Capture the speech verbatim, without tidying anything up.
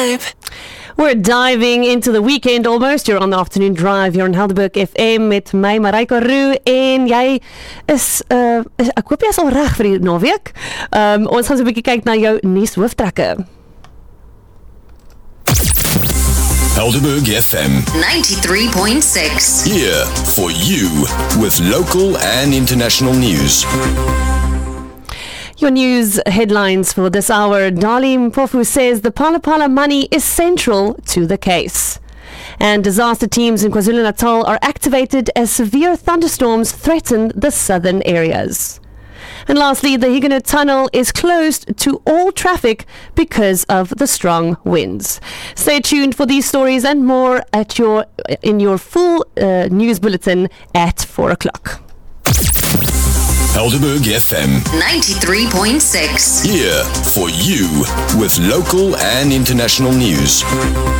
We're diving into the weekend almost. You're on the afternoon drive. You're on Helderberg F M met my Marijke Roux en jy is uh, ek hoop jy is al reg vir die naweek. Um, ons gaan so 'n bietjie kyk na jou nuus hooftrekke. Helderberg F M ninety-three point six. Here for you with local and international news. Your news headlines for this hour. Dali Mpofu says the Phala Phala money is central to the case. And disaster teams in KwaZulu-Natal are activated as severe thunderstorms threaten the southern areas. And lastly, the Huguenot Tunnel is closed to all traffic because of the strong winds. Stay tuned for these stories and more at your in your full uh, news bulletin at four o'clock. Helderberg F M ninety-three point six. Here for you with local and international news.